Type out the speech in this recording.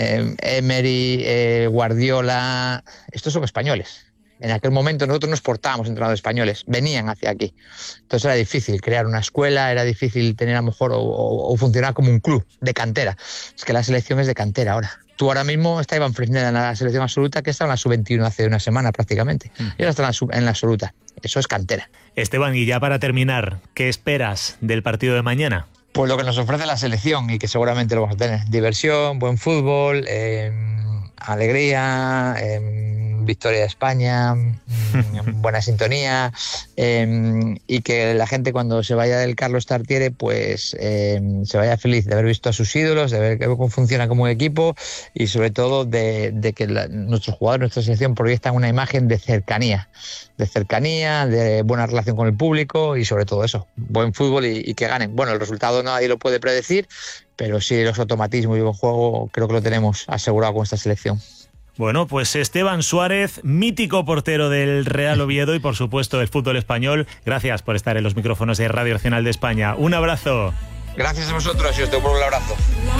Emery, Guardiola, estos son españoles. En aquel momento nosotros no exportábamos entrenadores españoles, venían hacia aquí. Entonces era difícil crear una escuela, era difícil tener a lo mejor o funcionar como un club de cantera. Es que la selección es de cantera ahora. Tú ahora mismo está Iván Fresneda en la selección absoluta, que está en la sub-21 hace una semana prácticamente. Y ahora está en la absoluta. Eso es cantera. Esteban, y ya para terminar, ¿qué esperas del partido de mañana? Pues lo que nos ofrece la selección y que seguramente lo vamos a tener. Diversión, buen fútbol, alegría, victoria de España, buena sintonía, y que la gente cuando se vaya del Carlos Tartiere pues se vaya feliz de haber visto a sus ídolos, de ver cómo funciona como equipo y sobre todo de que nuestros jugadores, nuestra selección proyectan una imagen de cercanía, de buena relación con el público y sobre todo eso, buen fútbol y que ganen. Bueno, el resultado nadie lo puede predecir, pero sí los automatismos y el buen juego creo que lo tenemos asegurado con esta selección. Bueno, pues Esteban Suárez, mítico portero del Real Oviedo y por supuesto del fútbol español, gracias por estar en los micrófonos de Radio Nacional de España. Un abrazo. Gracias a vosotros y os devuelvo un abrazo.